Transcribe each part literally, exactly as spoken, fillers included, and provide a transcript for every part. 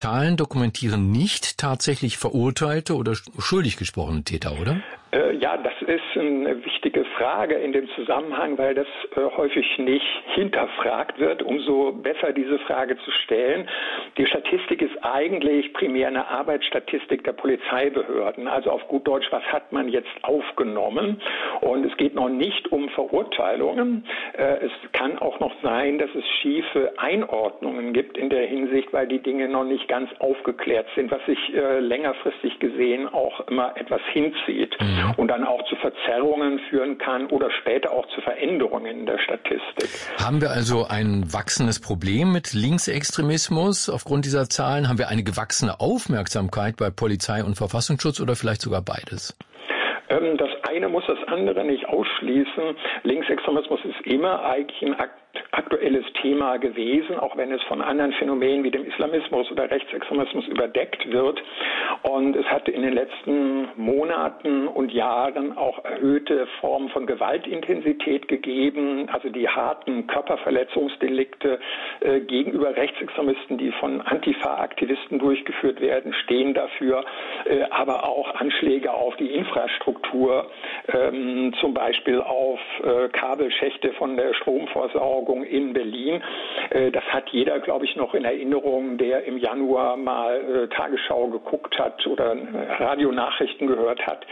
Zahlen dokumentieren nicht tatsächlich verurteilte oder schuldig gesprochene Täter, oder? Äh, ja, das ist eine wichtige Frage in dem Zusammenhang, weil das äh, häufig nicht hinterfragt wird, umso besser diese Frage zu stellen. Die Statistik ist eigentlich primär eine Arbeitsstatistik der Polizeibehörden. Also auf gut Deutsch, was hat man jetzt aufgenommen? Und es geht noch nicht um Verurteilungen. Äh, es kann auch noch sein, dass es schiefe Einordnungen gibt in der Hinsicht, weil die Dinge noch nicht ganz aufgeklärt sind, was sich äh, längerfristig gesehen auch immer etwas hinzieht. Mhm. Und dann auch zu Verzerrungen führen kann oder später auch zu Veränderungen in der Statistik. Haben wir also ein wachsendes Problem mit Linksextremismus aufgrund dieser Zahlen? Haben wir eine gewachsene Aufmerksamkeit bei Polizei und Verfassungsschutz oder vielleicht sogar beides? Ähm, das eine muss das andere nicht ausschließen. Linksextremismus ist immer eigentlich ein Akt aktuelles Thema gewesen, auch wenn es von anderen Phänomenen wie dem Islamismus oder Rechtsextremismus überdeckt wird. Und es hat in den letzten Monaten und Jahren auch erhöhte Formen von Gewaltintensität gegeben, also die harten Körperverletzungsdelikte äh, gegenüber Rechtsextremisten, die von Antifa-Aktivisten durchgeführt werden, stehen dafür, äh, aber auch Anschläge auf die Infrastruktur, ähm, zum Beispiel auf äh, Kabelschächte von der Stromversorgung in Berlin. Das hat jeder, glaube ich, noch in Erinnerung, der im Januar mal Tagesschau geguckt hat oder Radionachrichten gehört hat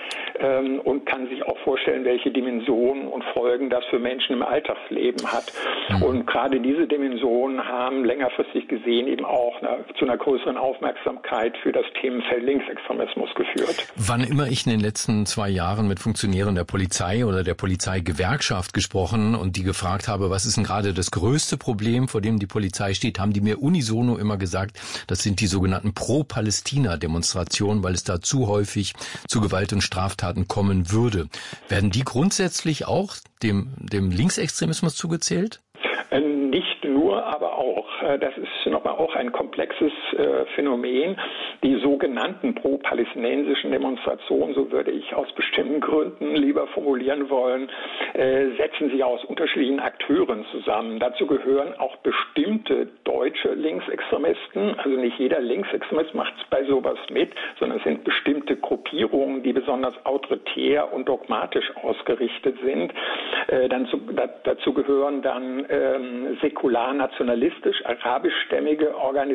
und kann sich auch vorstellen, welche Dimensionen und Folgen das für Menschen im Alltagsleben hat. Und gerade diese Dimensionen haben längerfristig gesehen eben auch zu einer größeren Aufmerksamkeit für das Themenfeld Linksextremismus geführt. Wann immer ich in den letzten zwei Jahren mit Funktionären der Polizei oder der Polizeigewerkschaft gesprochen und die gefragt habe, was ist denn gerade das größte Problem, vor dem die Polizei steht, haben die mir unisono immer gesagt, das sind die sogenannten Pro-Palästina-Demonstrationen, weil es da zu häufig zu Gewalt und Straftaten kommen würde. Werden die grundsätzlich auch dem, dem Linksextremismus zugezählt? Nicht nur, aber auch. Das ist nochmal auch ein komplexes äh, Phänomen. Die sogenannten pro-palästinensischen Demonstrationen, so würde ich aus bestimmten Gründen lieber formulieren wollen, äh, setzen sich aus unterschiedlichen Akteuren zusammen. Dazu gehören auch bestimmte deutsche Linksextremisten. Also nicht jeder Linksextremist macht bei sowas mit, sondern es sind bestimmte Gruppierungen, die besonders autoritär und dogmatisch ausgerichtet sind. Äh, dann zu, da, dazu gehören dann ähm, säkular-nationalistisch arabischstämmige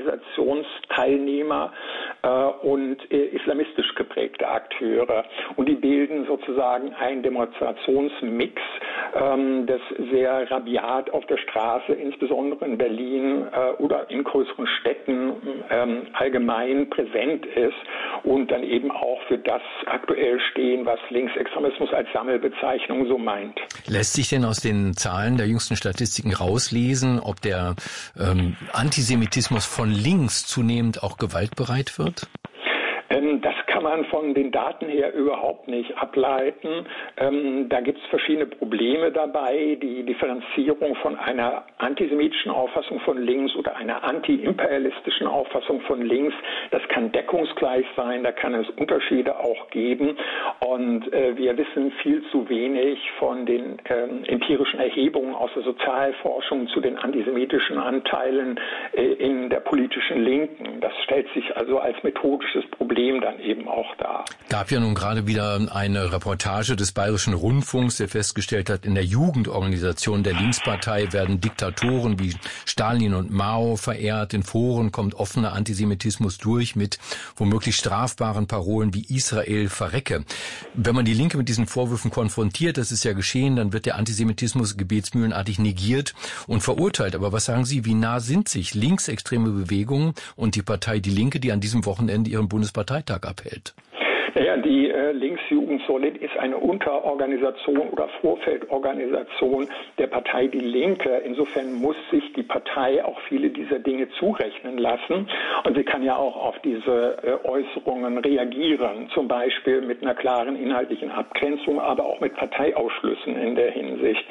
Organisationsteilnehmer äh, und äh, islamistisch geprägte Akteure. Und die bilden sozusagen einen Demonstrationsmix, ähm, das sehr rabiat auf der Straße, insbesondere in Berlin äh, oder in größeren Städten ähm, allgemein präsent ist und dann eben auch für das aktuell stehen, was Linksextremismus als Sammelbezeichnung so meint. Lässt sich denn aus den Zahlen der jüngsten Statistiken rauslesen, ob der ähm, Antisemitismus von links zunehmend auch gewaltbereit wird? Ähm, das kann man von den Daten her überhaupt nicht ableiten. Ähm, da gibt es verschiedene Probleme dabei. Die Differenzierung von einer antisemitischen Auffassung von links oder einer antiimperialistischen Auffassung von links, das kann deckungsgleich sein, da kann es Unterschiede auch geben. Und äh, wir wissen viel zu wenig von den ähm, empirischen Erhebungen aus der Sozialforschung zu den antisemitischen Anteilen äh, in der politischen Linken. Das stellt sich also als methodisches Problem dann eben auch dar. Gab ja nun gerade wieder eine Reportage des Bayerischen Rundfunks, der festgestellt hat, in der Jugendorganisation der Linkspartei werden Diktatoren wie Stalin und Mao verehrt. In Foren kommt offener Antisemitismus durch mit womöglich strafbaren Parolen wie Israel verrecke. Wenn man die Linke mit diesen Vorwürfen konfrontiert, das ist ja geschehen, dann wird der Antisemitismus gebetsmühlenartig negiert und verurteilt. Aber was sagen Sie, wie nah sind sich linksextreme Bewegungen und die Partei Die Linke, die an diesem Wochenende ihren Bundesparteitag abhält? Naja, die äh, Linksjugend Solid ist eine Unterorganisation oder Vorfeldorganisation der Partei Die Linke. Insofern muss sich die Partei auch viele dieser Dinge zurechnen lassen. Und sie kann ja auch auf diese äh, Äußerungen reagieren, zum Beispiel mit einer klaren inhaltlichen Abgrenzung, aber auch mit Parteiausschlüssen in der Hinsicht.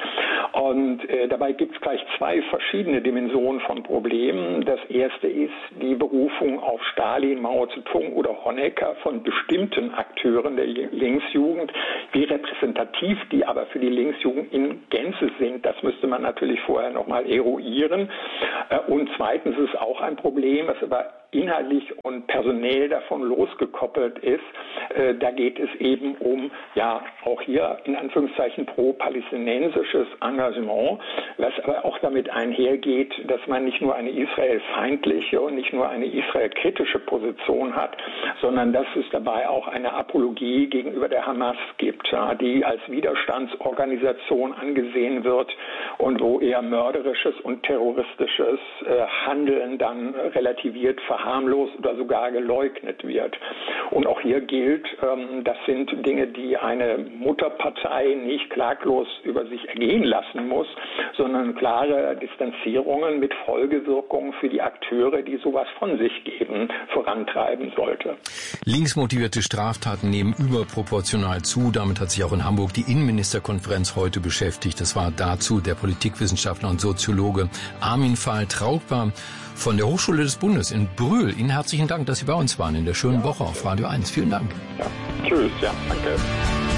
Und äh, dabei gibt es gleich zwei verschiedene Dimensionen von Problemen. Das erste ist die Berufung auf Stalin, Mao Zedong oder Honecker von bestimmten Akteuren der Linksjugend. Wie repräsentativ die aber für die Linksjugend in Gänze sind, das müsste man natürlich vorher nochmal eruieren. Und zweitens ist auch ein Problem, was aber inhaltlich und personell davon losgekoppelt ist. Äh, da geht es eben um, ja, auch hier in Anführungszeichen pro-palästinensisches Engagement, was aber auch damit einhergeht, dass man nicht nur eine israelfeindliche und nicht nur eine israelkritische Position hat, sondern dass es dabei auch eine Apologie gegenüber der Hamas gibt, ja, die als Widerstandsorganisation angesehen wird und wo eher mörderisches und terroristisches äh, Handeln dann relativiert, verharmlost oder sogar geleugnet wird. Und auch hier gilt, ähm, das sind Dinge, die eine Mutterpartei nicht klaglos über sich ergehen lassen muss, sondern klare Distanzierungen mit Folgewirkungen für die Akteure, die sowas von sich geben, vorantreiben sollte. Linksmotivierte Straftaten nehmen überproportional zu. Damit hat sich auch in Hamburg die Innenministerkonferenz heute beschäftigt. Das war dazu der Politikwissenschaftler und Soziologe Armin Fahl-Trautmann von der Hochschule des Bundes in Brühl. Ihnen herzlichen Dank, dass Sie bei uns waren in der schönen ja, Woche auf Radio eins. Vielen Dank. Ja. Tschüss, ja, danke.